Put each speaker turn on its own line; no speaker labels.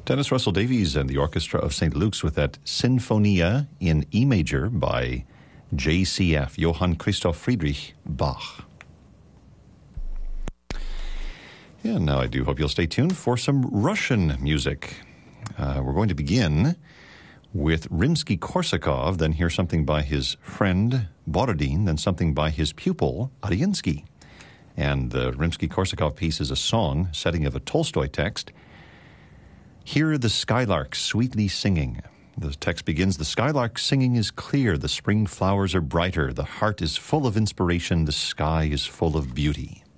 Dennis Russell Davies and the Orchestra of St. Luke's with that Sinfonia in E major by JCF, Johann Christoph Friedrich Bach. And now I do hope you'll stay tuned for some Russian music. We're going to begin with Rimsky-Korsakov, then hear something by his friend Borodin, then something by his pupil Arensky. And the Rimsky-Korsakov piece is a song, setting of a Tolstoy text. Hear the skylark sweetly singing. The text begins, the skylark singing is clear, the spring flowers are brighter, the heart is full of inspiration, the sky is full of beauty.